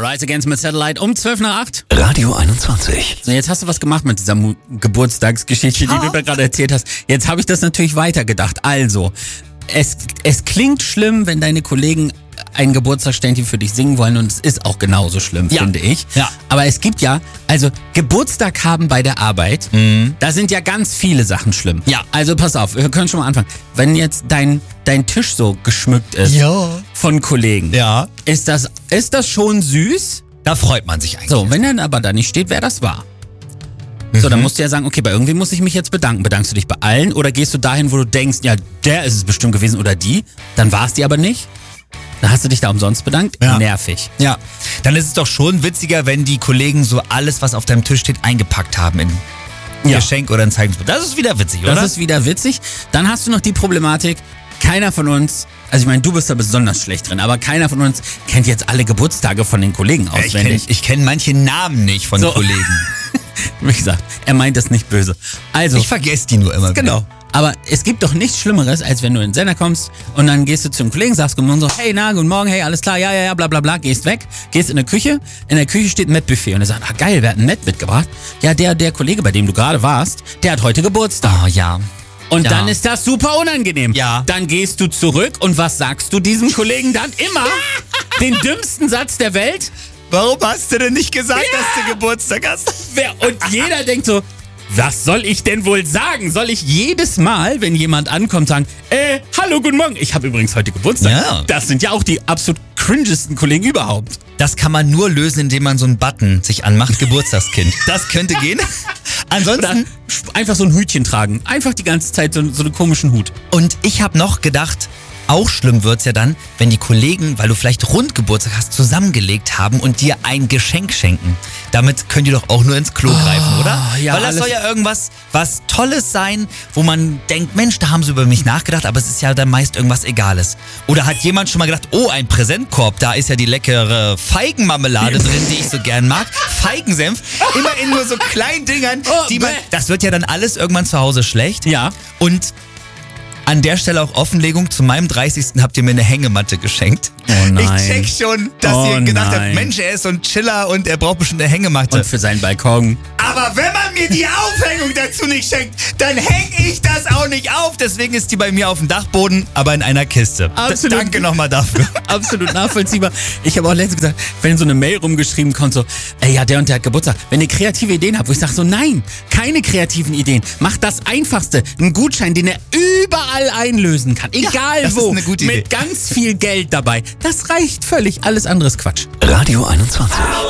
Rise Against mit Satellite um 8:12. Radio 21. So, jetzt hast du was gemacht mit dieser Geburtstagsgeschichte, die du da gerade erzählt hast. Jetzt habe ich das natürlich weitergedacht. Also, es klingt schlimm, wenn deine Kollegen ein Geburtstagsständchen für dich singen wollen, und es ist auch genauso schlimm, finde ich. Ja. Aber es gibt ja, also Geburtstag haben bei der Arbeit, da sind ja ganz viele Sachen schlimm. Ja. Also pass auf, wir können schon mal anfangen. Wenn jetzt dein Tisch so geschmückt ist von Kollegen, ist das schon süß? Da freut man sich eigentlich. So, wenn dann aber da nicht steht, wer das war. So, dann musst du ja sagen, okay, bei irgendwem muss ich mich jetzt bedanken. Bedankst du dich bei allen oder gehst du dahin, wo du denkst, ja, der ist es bestimmt gewesen oder die, dann war es die aber nicht? Dann hast du dich da umsonst bedankt? Ja. Nervig. Ja, dann ist es doch schon witziger, wenn die Kollegen so alles, was auf deinem Tisch steht, eingepackt haben in ein Geschenk oder ein Zeigungsbild. Das ist wieder witzig, oder? Das ist wieder witzig. Dann hast du noch die Problematik, keiner von uns, also ich meine, du bist da besonders schlecht drin, aber keiner von uns kennt jetzt alle Geburtstage von den Kollegen auswendig. Ich kenn manche Namen nicht von Kollegen. Wie gesagt, er meint das nicht böse. Also, Ich vergesse die nur immer genau. wieder. Aber es gibt doch nichts Schlimmeres, als wenn du in den Sender kommst und dann gehst du zum Kollegen, sagst guten Morgen, so, hey, na, guten Morgen, hey, alles klar, ja, bla bla bla, gehst weg, gehst in die Küche, in der Küche steht ein Mettbuffet und er sagt, geil, wer hat ein Mett mitgebracht? Ja, der Kollege, bei dem du gerade warst, der hat heute Geburtstag. Oh ja. Und Ja. dann ist das super unangenehm. Ja. Dann gehst du zurück und was sagst du diesem Kollegen dann? Immer den dümmsten Satz der Welt. Warum hast du denn nicht gesagt, dass du Geburtstag hast? Und jeder denkt so, was soll ich denn wohl sagen? Soll ich jedes Mal, wenn jemand ankommt, sagen, hallo, guten Morgen, ich habe übrigens heute Geburtstag. Ja. Das sind ja auch die absolut cringesten Kollegen überhaupt. Das kann man nur lösen, indem man so einen Button sich anmacht, Geburtstagskind. Das könnte gehen. Oder Ansonsten, einfach so ein Hütchen tragen. Einfach die ganze Zeit so einen komischen Hut. und ich habe noch gedacht, auch schlimm wird's ja dann, wenn die Kollegen, weil du vielleicht Rundgeburtstag hast, zusammengelegt haben und dir ein Geschenk schenken. Damit könnt ihr doch auch nur ins Klo greifen, oder? ja, Weil das soll ja irgendwas was Tolles sein, wo man denkt, Mensch, da haben sie über mich nachgedacht, aber es ist ja dann meist irgendwas Egales. Oder hat jemand schon mal gedacht, oh, ein Präsentkorb, da ist ja die leckere Feigenmarmelade drin, die ich so gern mag. Feigensenf, immer in nur so kleinen Dingern, das wird ja dann alles irgendwann zu Hause schlecht. Ja. Und an der Stelle auch Offenlegung, zu meinem 30. habt ihr mir eine Hängematte geschenkt. Oh nein. Ich check schon, dass ihr gedacht habt, Mensch, er ist so ein Chiller und er braucht bestimmt eine Hängematte. Und für seinen Balkon. Aber wenn man mir die Aufhängung dazu nicht schenkt, dann hänge ich das auch nicht auf. Deswegen ist die bei mir auf dem Dachboden, aber in einer Kiste. Absolut. Danke nochmal dafür. Absolut nachvollziehbar. Ich habe auch letztens gesagt, wenn so eine Mail rumgeschrieben kommt, so, ja, der und der hat Geburtstag. Wenn ihr kreative Ideen habt, wo ich sage so, nein, keine kreativen Ideen. Macht das Einfachste. Einen Gutschein, den er überall einlösen kann. Egal das wo. ist eine gute Idee. Mit ganz viel Geld dabei. Das reicht völlig. Alles andere ist Quatsch. Radio 21.